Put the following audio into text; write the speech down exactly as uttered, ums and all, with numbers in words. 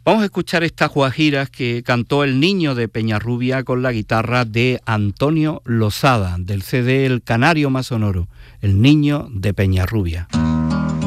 Vamos a escuchar estas guajiras que cantó el Niño de Peñarrubia con la guitarra de Antonio Losada, del C D El Canario Más Sonoro, El Niño de Peñarrubia.